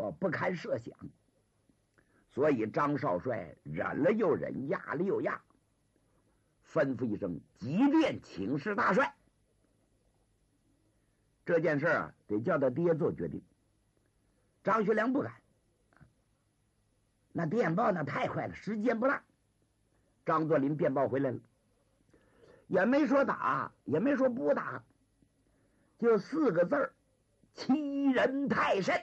果不堪设想。所以张少帅忍了又忍，压了又压，吩咐一声：急电请示大帅。这件事啊，得叫他爹做决定。张学良不敢，那电报那太快了，时间不大。张作霖电报回来了，也没说打，也没说不打，就4个字儿：欺人太甚。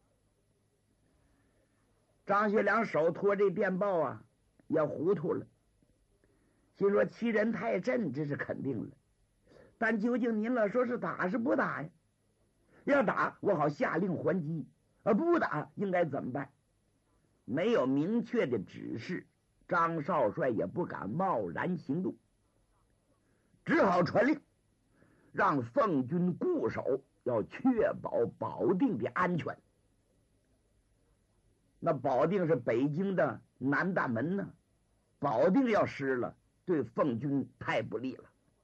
张学良手托这电报啊，也糊涂了，心说欺人太甚，这是肯定了，但究竟您了说是打是不打呀？要打我好下令还击，不打应该怎么办？没有明确的指示，张少帅也不敢贸然行动，只好传令让奉军固守，要确保保定的安全。那保定是北京的南大门呢，保定要失了，对奉军太不利了。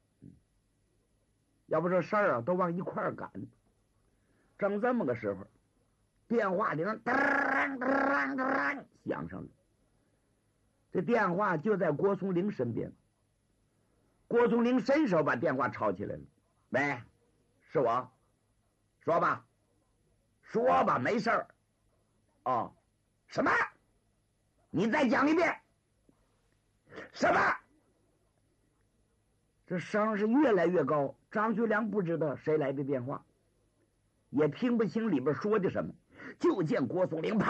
要不这事儿啊都往一块儿赶。正这么个时候，电话铃当当当响上了。这电话就在郭松龄身边，郭松龄伸手把电话抄起来了。喂，是我，说吧，说吧，没事儿。哦，什么？你再讲一遍。什么？这声是越来越高，张学良不知道谁来的电话，也听不清里边说的什么，就见郭松龄啪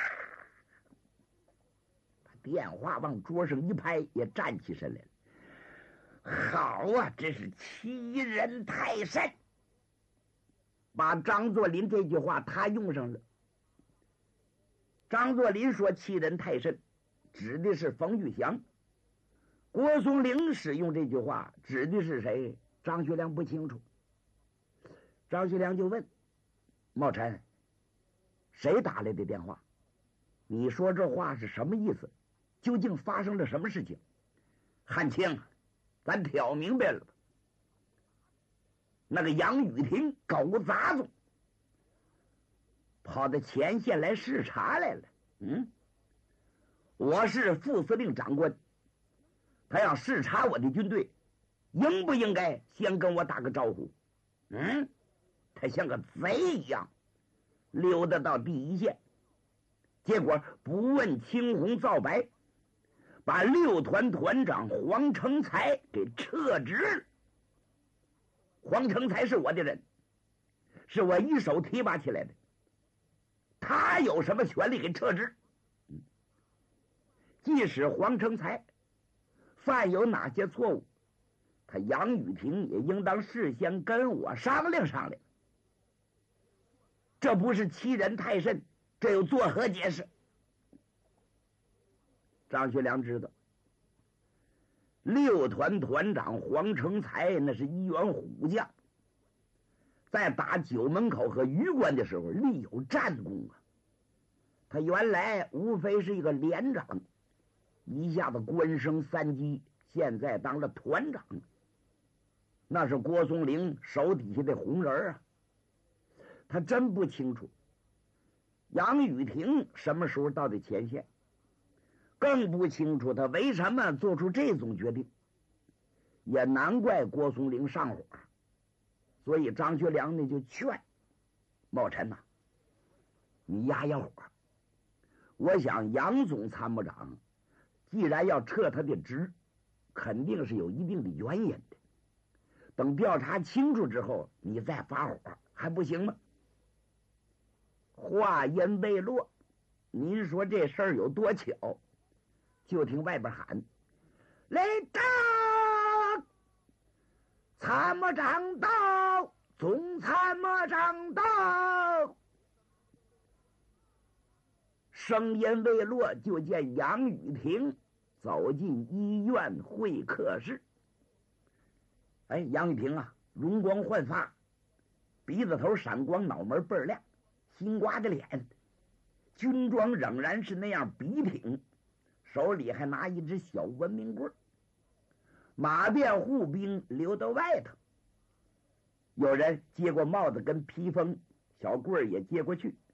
把电话往桌上一拍，也站起身来了。好啊，真是欺人太甚，把张作霖这句话他用上了。张作霖说欺人太甚，指的是冯玉祥。郭松龄使用这句话指的是谁？张学良不清楚。张学良就问茂臣，谁打来的电话？你说这话是什么意思？究竟发生了什么事情？汉卿，咱挑明白了吧？那个杨雨婷狗杂种跑到前线来视察来了。我是副司令长官，他要视察我的军队，应不应该先跟我打个招呼？他像个贼一样溜达到第一线，结果不问青红皂白，把6团团长黄成才给撤职了。黄成才是我的人，是我一手提拔起来的，他有什么权利给撤职？即使黄成才犯有哪些错误，他杨雨婷也应当事先跟我商量商量。这不是欺人太甚，这又作何解释？张学良知道6团团长黄成才那是一员虎将，在打九门口和榆关的时候立有战功啊。他原来无非是一个连长，一下子官升3级，现在当了团长，那是郭松龄手底下的红人啊。他真不清楚杨雨婷什么时候到的前线，更不清楚他为什么做出这种决定，也难怪郭松龄上火。所以张学良呢就劝茂臣呐，你压压火。我想杨总参谋长既然要撤他的职，肯定是有一定的原因的，等调查清楚之后你再发火还不行吗？话音未落，您说这事儿有多巧？就听外边喊：来到！参谋长到！总参谋长到！声音未落，就见杨雨婷走进医院会客室。杨雨婷啊，容光焕发，鼻子头闪光，脑门倍儿亮，新刮的脸，军装仍然是那样笔挺，手里还拿一支小文明棍，马便护兵留到外头。有人接过帽子跟披风，小棍儿也接过去，